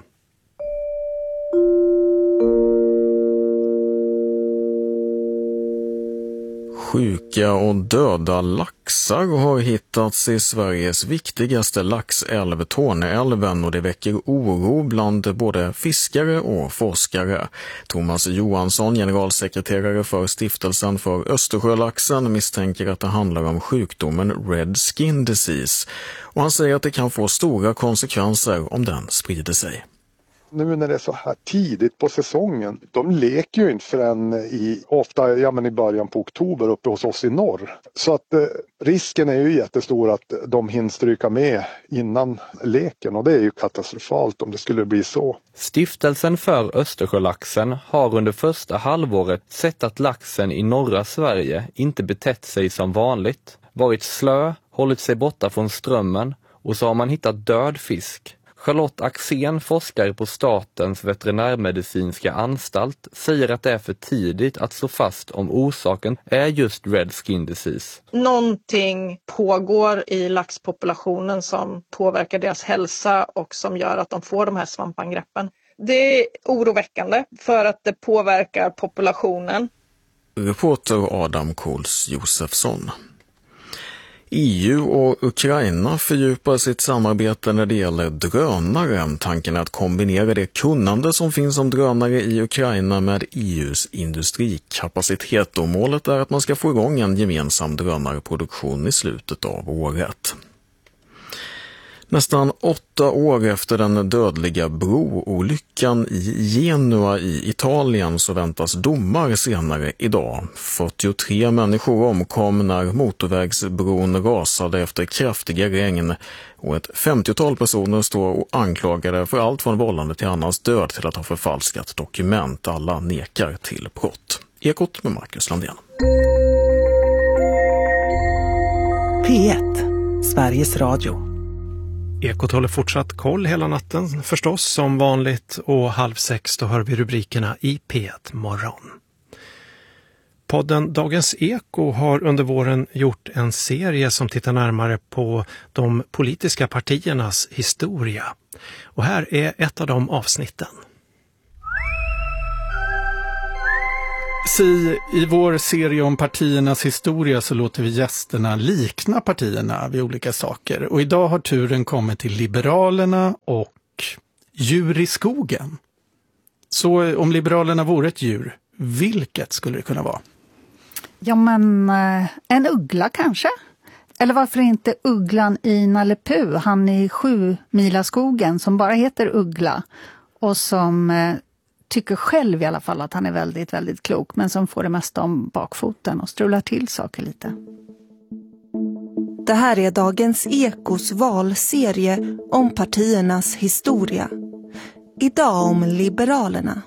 Sjuka och döda laxar har hittats i Sveriges viktigaste laxälv, Torneälven, och det väcker oro bland både fiskare och forskare. Thomas Johansson, generalsekreterare för Stiftelsen för Östersjölaxen, misstänker att det handlar om sjukdomen Red Skin Disease. Och han säger att det kan få stora konsekvenser om den sprider sig. Nu när det är så här tidigt på säsongen, de leker ju inte förrän i, ofta ja, men i början på oktober uppe hos oss i norr. Så att eh, risken är ju jättestor att de hinner stryka med innan leken, och det är ju katastrofalt om det skulle bli så. Stiftelsen för Östersjölaxen har under första halvåret sett att laxen i norra Sverige inte betett sig som vanligt, varit slö, hållit sig borta från strömmen, och så har man hittat död fisk. Charlotte Axén, forskare på Statens veterinärmedicinska anstalt, säger att det är för tidigt att slå fast om orsaken är just Red Skin Disease. Någonting pågår i laxpopulationen som påverkar deras hälsa och som gör att de får de här svampangreppen. Det är oroväckande för att det påverkar populationen. Reporter Adam Kohls Josefsson. E U och Ukraina fördjupar sitt samarbete när det gäller drönare. Tanken är att kombinera det kunnande som finns om drönare i Ukraina med E U:s industrikapacitet, och målet är att man ska få igång en gemensam drönarproduktion i slutet av året. Nästan åtta år efter den dödliga broolyckan i Genua i Italien så väntas domar senare idag. fyrtiotre människor omkom när motorvägsbron rasade efter kraftiga regn, och ett femtiotal personer står anklagade för allt från vållande till annans död till att ha förfalskat dokument. Alla nekar till brott. Ekot med Marcus Landén. P ett, Sveriges Radio. Ekot håller fortsatt koll hela natten förstås som vanligt, och halv sex då hör vi rubrikerna i P ett morgon. Podden Dagens Eko har under våren gjort en serie som tittar närmare på de politiska partiernas historia. Och här är ett av de avsnitten. Si, i vår serie om partiernas historia så låter vi gästerna likna partierna vid olika saker. Och idag har turen kommit till Liberalerna och djur i skogen. Så om Liberalerna vore ett djur, vilket skulle det kunna vara? Ja, men en uggla kanske? Eller varför inte ugglan i Nalle Puh, han i sju mila skogen som bara heter Uggla och som eh, tycker själv i alla fall att han är väldigt, väldigt klok, men som får det mesta om bakfoten och strular till saker lite. Det här är Dagens Ekos valserie om partiernas historia. Idag om Liberalerna.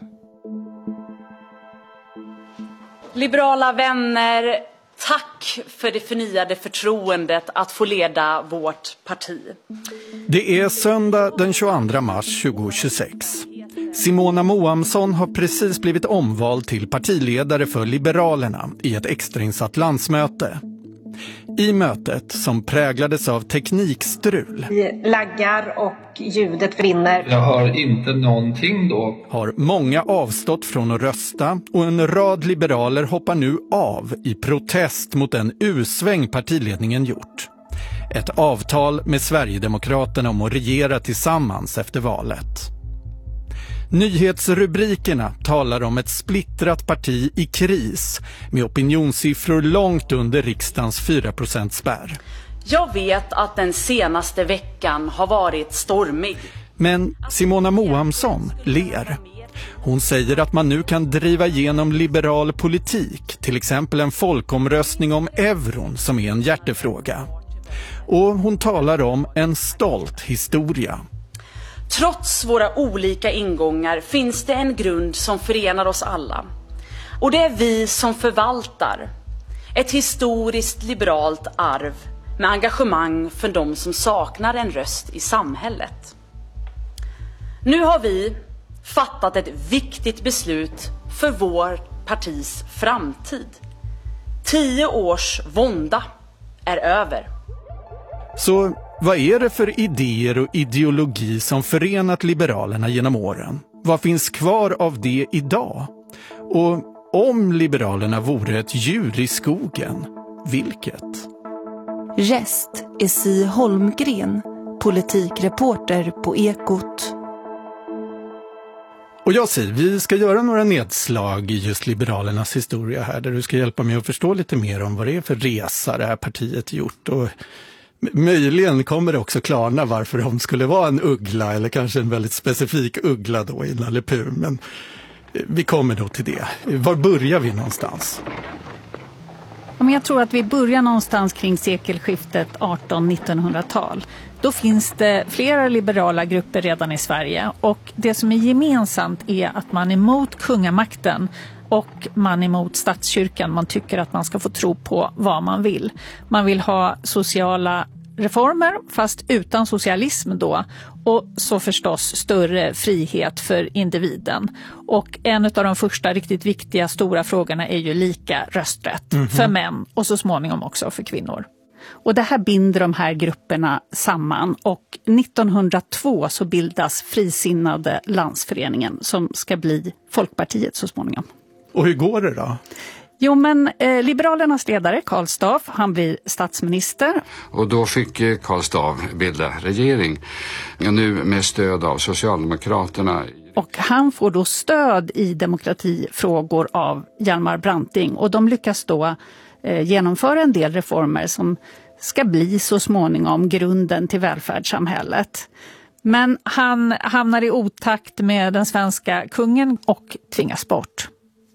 Liberala vänner, tack för det förnyade förtroendet att få leda vårt parti. Det är söndag den tjugoandra mars tjugohundratjugosex. Simona Moamsson har precis blivit omvald till partiledare för Liberalerna i ett extrainsatt landsmöte. I mötet, som präglades av teknikstrul, laggar och ljudet brinner. Jag hör inte någonting då. Har många avstått från att rösta och en rad liberaler hoppar nu av i protest mot den usväng partiledningen gjort. Ett avtal med Sverigedemokraterna om att regera tillsammans efter valet. Nyhetsrubrikerna talar om ett splittrat parti i kris med opinionssiffror långt under riksdagens fyra procent spärr. Jag vet att den senaste veckan har varit stormig. Men Simona Moamsson ler. Hon säger att man nu kan driva igenom liberal politik, till exempel en folkomröstning om euron som är en hjärtefråga. Och hon talar om en stolt historia. Trots våra olika ingångar finns det en grund som förenar oss alla. Och det är vi som förvaltar ett historiskt liberalt arv med engagemang för de som saknar en röst i samhället. Nu har vi fattat ett viktigt beslut för vårt partis framtid. Tio års vånda är över. Så vad är det för idéer och ideologi som förenat Liberalerna genom åren? Vad finns kvar av det idag? Och om Liberalerna vore ett djur i skogen, vilket? Gäst är Si Holmgren, politikreporter på Ekot. Och jag säger, vi ska göra några nedslag i just Liberalernas historia här, där du ska hjälpa mig att förstå lite mer om vad det är för resa det här partiet gjort. Och möjligen kommer det också klarna varför de skulle vara en uggla, eller kanske en väldigt specifik uggla då i Nalle Puh. Men vi kommer då till det. Var börjar vi någonstans? Ja, men jag tror att vi börjar någonstans kring sekelskiftet artonhundra-nittonhundratal. Då finns det flera liberala grupper redan i Sverige, och det som är gemensamt är att man är emot kungamakten och man är emot statskyrkan. Man tycker att man ska få tro på vad man vill. Man vill ha sociala reformer fast utan socialism då, och så förstås större frihet för individen. Och en av de första riktigt viktiga stora frågorna är ju lika rösträtt mm-hmm. för män och så småningom också för kvinnor. Och det här binder de här grupperna samman, och nittonhundratvå så bildas Frisinnade landsföreningen som ska bli Folkpartiet så småningom. Och hur går det då? Jo, men eh, Liberalernas ledare Karl Staaff, han blir statsminister. Och då fick eh, Karl Staaff bilda regering, nu med stöd av Socialdemokraterna. Och han får då stöd i demokratifrågor av Hjalmar Branting, och de lyckas då eh, genomföra en del reformer som ska bli så småningom grunden till välfärdssamhället. Men han hamnar i otakt med den svenska kungen och tvingas bort.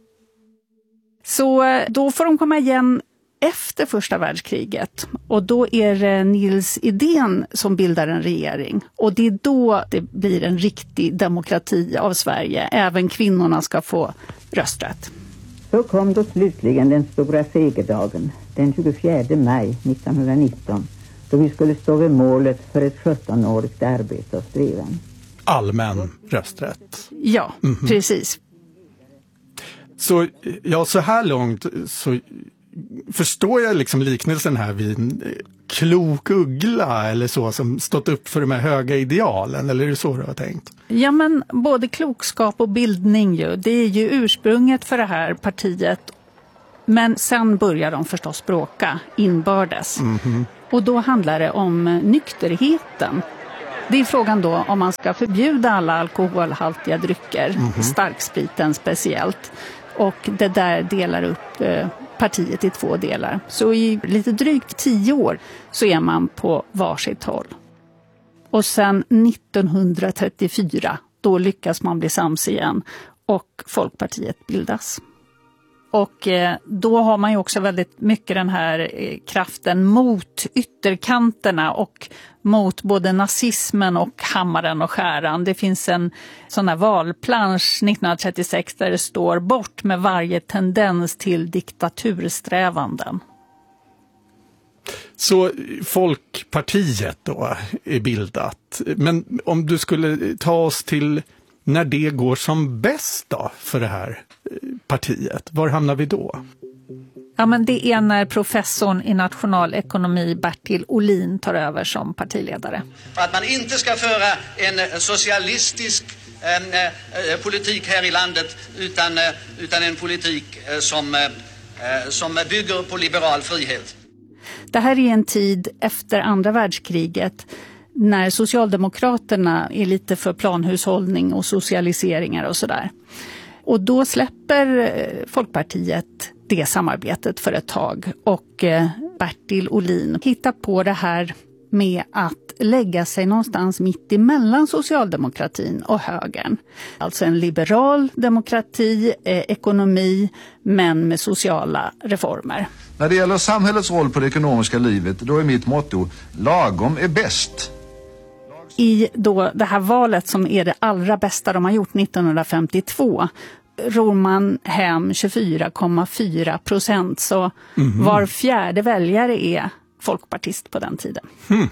Så då får de komma igen efter första världskriget, och då är det Nils Edén som bildar en regering, och det är då det blir en riktig demokrati av Sverige. Även kvinnorna ska få rösträtt. Så kom då slutligen den stora segerdagen, den tjugofjärde maj nittonhundranitton, då vi skulle stå vid målet för ett sjuttonårigt arbete och strävan. Allmän rösträtt. Ja, mm-hmm. precis. Så, ja, så här långt så förstår jag liksom liknelsen här vid en klok uggla eller så som stått upp för de här höga idealen, eller är det så du har tänkt? Ja, men både klokskap och bildning ju, det är ju ursprunget för det här partiet. Men sen börjar de förstås bråka inbördes. Mm-hmm. Och då handlar det om nykterheten. Det är frågan då om man ska förbjuda alla alkoholhaltiga drycker, mm-hmm. starkspriten speciellt. Och det där delar upp eh, partiet i två delar. Så i lite drygt tio år så är man på varsitt håll. Och sen nittonhundratrettiofyra, då lyckas man bli sams igen och Folkpartiet bildas. Och eh, då har man ju också väldigt mycket den här eh, kraften mot ytterkanterna och mot både nazismen och hammaren och skäran. Det finns en sån här valplansch nittonhundratrettiosex där det står bort med varje tendens till diktatursträvanden. Så Folkpartiet då är bildat. Men om du skulle ta oss till när det går som bäst då för det här partiet, var hamnar vi då? Ja, men det är när professorn i nationalekonomi Bertil Ohlin tar över som partiledare. För att man inte ska föra en socialistisk eh, politik här i landet utan, utan en politik som, eh, som bygger på liberal frihet. Det här är en tid efter andra världskriget när Socialdemokraterna är lite för planhushållning och socialiseringar och sådär. Och då släpper Folkpartiet det samarbetet för ett tag. Och Bertil Ohlin hittar på det här med att lägga sig någonstans mitt emellan socialdemokratin och högern. Alltså en liberal demokrati, eh, ekonomi, men med sociala reformer. När det gäller samhällets roll på det ekonomiska livet, då är mitt motto: lagom är bäst. I då det här valet som är det allra bästa de har gjort nittonhundrafemtiotvå ror man hem tjugofyra komma fyra procent, så mm-hmm. var fjärde väljare är folkpartist på den tiden. Hmm.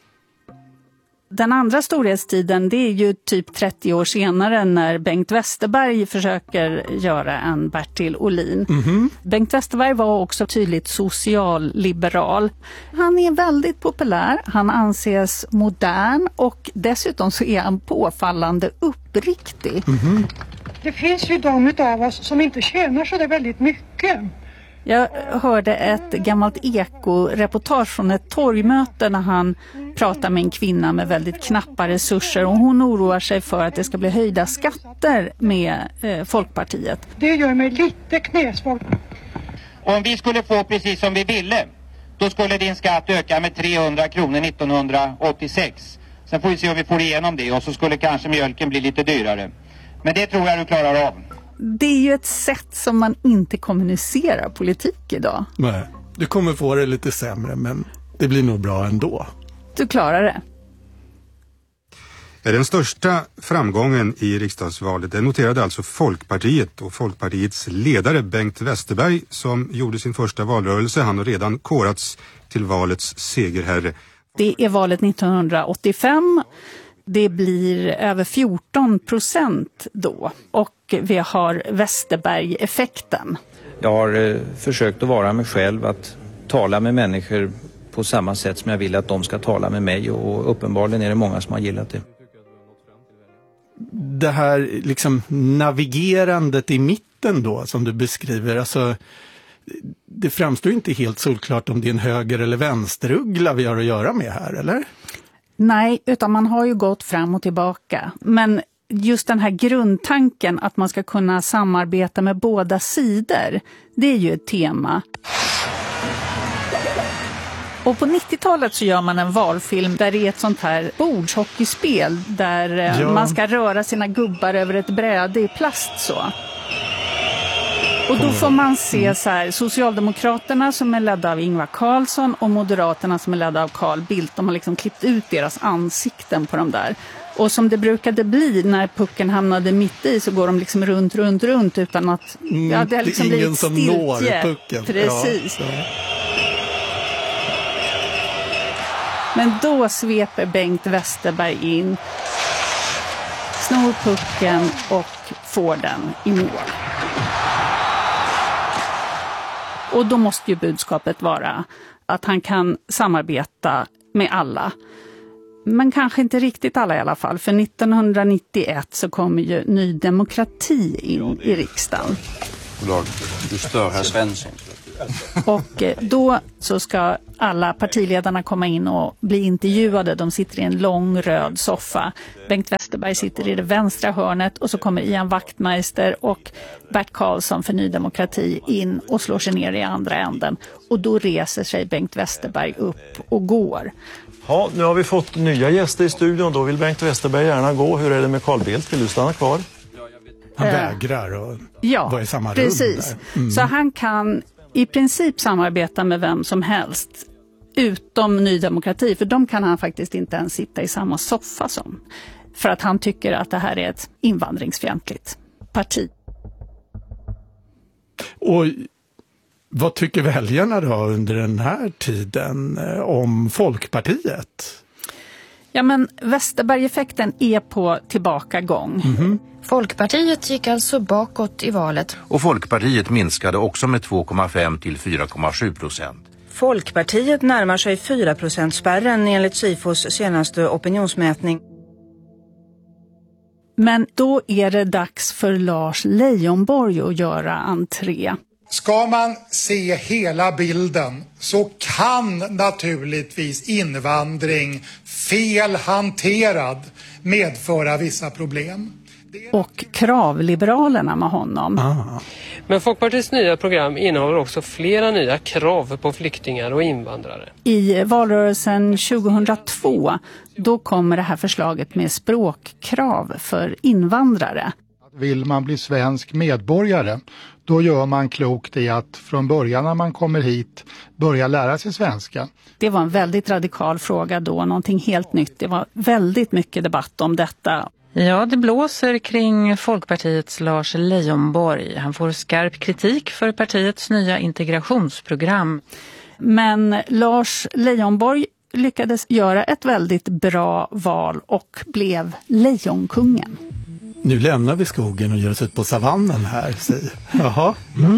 Den andra storhetstiden, det är ju typ trettio år senare när Bengt Westerberg försöker göra en Bertil Ohlin. Mm-hmm. Bengt Westerberg var också tydligt socialliberal. Han är väldigt populär, han anses modern och dessutom så är han påfallande uppriktig. Mm-hmm. Det finns ju de av oss som inte tjänar så det väldigt mycket. Jag hörde ett gammalt eko-reportage från ett torgmöte när han pratar med en kvinna med väldigt knappa resurser och hon oroar sig för att det ska bli höjda skatter med eh, Folkpartiet. Det gör mig lite knäsvag. Om vi skulle få precis som vi ville, då skulle din skatt öka med trehundra kronor nittonhundraåttiosex. Sen får vi se om vi får igenom det och så skulle kanske mjölken bli lite dyrare. Men det tror jag du klarar av. Det är ju ett sätt som man inte kommunicerar politik idag. Nej, du kommer få det lite sämre, men det blir nog bra ändå. Du klarar det. Den största framgången i riksdagsvalet, det noterade alltså Folkpartiet och Folkpartiets ledare Bengt Westerberg som gjorde sin första valrörelse. Han har redan korats till valets segerherre. Det är valet nittonhundraåttiofem. Det blir över fjorton procent då och vi har Westerberg-effekten. Jag har eh, försökt att vara mig själv, att tala med människor på samma sätt som jag vill att de ska tala med mig och uppenbarligen är det många som har gillat det. Det här liksom navigerandet i mitten då som du beskriver, alltså det framstår inte helt solklart om det är en höger- eller vänsteruggla vi har att göra med här, eller? Nej, utan man har ju gått fram och tillbaka. Men just den här grundtanken att man ska kunna samarbeta med båda sidor, det är ju ett tema. Och på nittiotalet så gör man en valfilm där det är ett sånt här bordshockeyspel där ja. man ska röra sina gubbar över ett bräde i plast så. Och då får man se så här, Socialdemokraterna som är ledda av Ingvar Carlsson och Moderaterna som är ledda av Carl Bildt. De har liksom klippt ut deras ansikten på de där. Och som det brukade bli när pucken hamnade mitt i så går de liksom runt, runt, runt utan att... Mm, ja, det har liksom det är ingen som når pucken. Precis. Ja, men då sveper Bengt Westerberg in, snor pucken och får den i mål. Och då måste ju budskapet vara att han kan samarbeta med alla. Men kanske inte riktigt alla i alla fall. För nittonhundranittioett så kommer ju Ny Demokrati in i riksdagen. Goddag, du stör herr Svensson. Och då så ska alla partiledarna komma in och bli intervjuade. De sitter i en lång röd soffa. Bengt Westerberg sitter i det vänstra hörnet och så kommer Ian Wachtmeister och Bert Karlsson för Ny Demokrati in och slår sig ner i andra änden. Och då reser sig Bengt Westerberg upp och går. Ja, nu har vi fått nya gäster i studion. Då vill Bengt Westerberg gärna gå. Hur är det med Carl Bildt? Vill du stanna kvar? Han vägrar och ja, vara i samma precis. rum där. Mm. Så han kan i princip samarbeta med vem som helst utom Ny Demokrati, för de kan han faktiskt inte ens sitta i samma soffa som. För att han tycker att det här är ett invandringsfientligt parti. Och vad tycker väljarna då under den här tiden om Folkpartiet? Ja, men Westerberg-effekten är på tillbakagång. Mm-hmm. Folkpartiet gick alltså bakåt i valet. Och Folkpartiet minskade också med två komma fem till fyra komma sju procent. Folkpartiet närmar sig fyra procent-spärren enligt Sifos senaste opinionsmätning. Men då är det dags för Lars Leijonborg att göra entré. Ska man se hela bilden så kan naturligtvis invandring fel hanterad medföra vissa problem. Och kravliberalerna med honom. Ah. Men Folkpartiets nya program innehåller också flera nya krav på flyktingar och invandrare. I valrörelsen tjugohundratvå då kommer det här förslaget med språkkrav för invandrare. Vill man bli svensk medborgare, då gör man klokt i att från början när man kommer hit börja lära sig svenska. Det var en väldigt radikal fråga då, någonting helt nytt. Det var väldigt mycket debatt om detta. Ja, det blåser kring Folkpartiets Lars Leijonborg. Han får skarp kritik för partiets nya integrationsprogram. Men Lars Leijonborg lyckades göra ett väldigt bra val och blev lejonkungen. Nu lämnar vi skogen och ger oss ut på savannen här, säg. Jaha.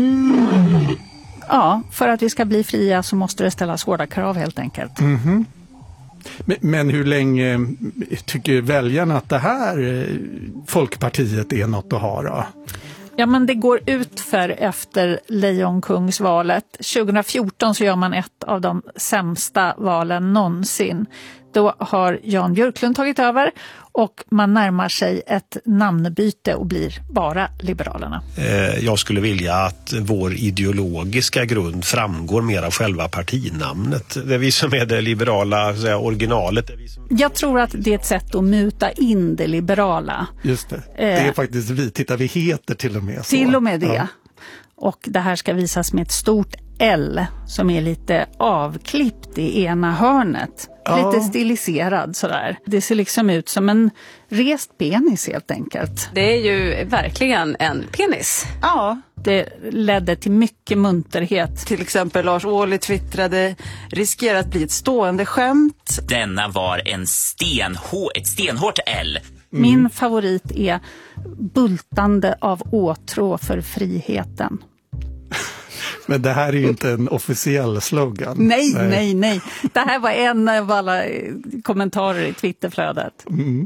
Ja, för att vi ska bli fria så måste det ställas hårda krav helt enkelt. Mm-hmm. Men, men hur länge tycker väljarna att det här Folkpartiet är något att ha då? Ja, men det går ut för efter lejonkungsvalet. tjugohundrafjorton så gör man ett av de sämsta valen någonsin. Då har Jan Björklund tagit över och man närmar sig ett namnbyte och blir bara Liberalerna. Jag skulle vilja att vår ideologiska grund framgår mer av själva partinamnet. Det är vi som är det liberala säga, originalet. Det är vi som... Jag tror att det är ett sätt att muta in det liberala. Just det. Det är faktiskt vi. Titta, vi heter till och med så. Till och med det. Ja. Och det här ska visas med ett stort L som är lite avklippt i ena hörnet. Ja. Lite stiliserad sådär. Det ser liksom ut som en rest penis helt enkelt. Det är ju verkligen en penis. Ja. Det ledde till mycket munterhet. Till exempel Lars Ohly twittrade, riskerar att bli ett stående skämt. Denna var en stenhår, ett stenhårt L. Mm. Min favorit är bultande av åtrå för friheten. Men det här är ju inte en officiell slogan. Nej, nej, nej, nej. Det här var en av alla kommentarer i Twitterflödet. Mm.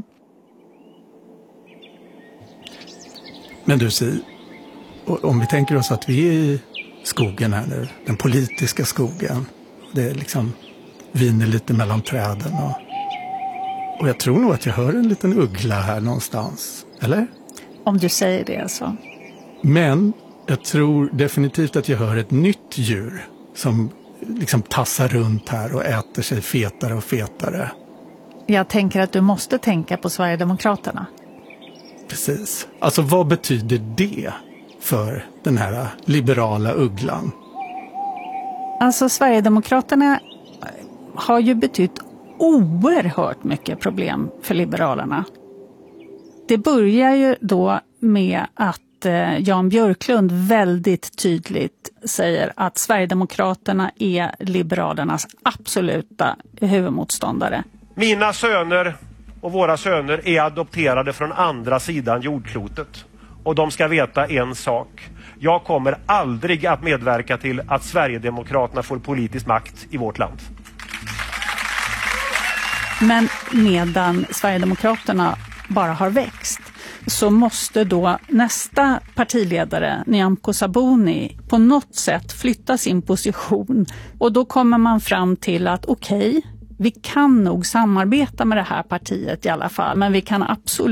Men du säger, om vi tänker oss att vi är i skogen här nu, den politiska skogen. Det är liksom viner lite mellan träden och, och jag tror nog att jag hör en liten uggla här någonstans. Eller? Om du säger det så. Men jag tror definitivt att jag hör ett nytt djur som liksom tassar runt här och äter sig fetare och fetare. Jag tänker att du måste tänka på Sverigedemokraterna. Precis. Alltså vad betyder det för den här liberala ugglan? Alltså Sverigedemokraterna har ju betytt oerhört mycket problem för liberalerna. Det börjar ju då med att Jan Björklund väldigt tydligt säger att Sverigedemokraterna är liberalernas absoluta huvudmotståndare. Mina söner och våra söner är adopterade från andra sidan jordklotet. Och de ska veta en sak. Jag kommer aldrig att medverka till att Sverigedemokraterna får politisk makt i vårt land. Men medan Sverigedemokraterna bara har växt så måste då nästa partiledare, Nyamko Sabuni, på något sätt flytta sin position. Och då kommer man fram till att okej, okay, vi kan nog samarbeta med det här partiet i alla fall, men vi kan absolut